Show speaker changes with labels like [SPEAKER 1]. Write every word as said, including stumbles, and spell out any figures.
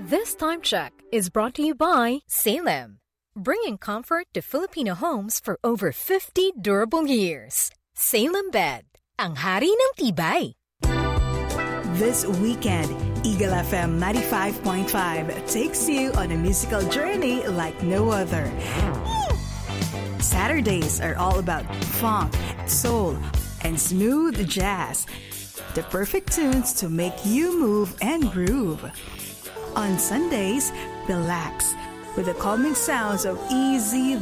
[SPEAKER 1] This time check is brought to you by Salem, bringing comfort to Filipino homes for over fifty durable years. Salem Bed, ang hari ng tibay.
[SPEAKER 2] This weekend, Eagle F M ninety-five point five takes you on a musical journey like no other. Saturdays are all about funk, soul, and smooth jazz. The perfect tunes to make you move and groove. On Sundays, relax with the calming sounds of easy